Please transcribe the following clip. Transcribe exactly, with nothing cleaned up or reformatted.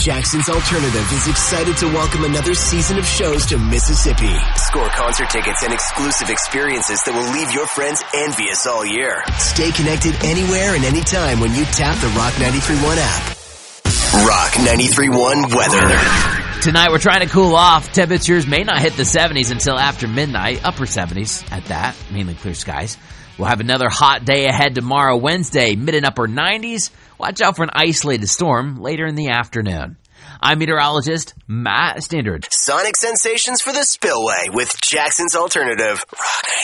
Jackson's Alternative is excited to welcome another season of shows to Mississippi. Score concert tickets and exclusive experiences that will leave your friends envious all year. Stay connected anywhere and anytime when you tap the Rock ninety-three point one app. Rock ninety-three point one weather. Tonight we're trying to cool off. Temperatures may not hit the seventies until after midnight. Upper seventies at that. Mainly clear skies. We'll have another hot day ahead tomorrow, Wednesday, mid and upper nineties. Watch out for an isolated storm later in the afternoon. I'm meteorologist Matt Standard. Sonic sensations for the Spillway with Jackson's Alternative. Rock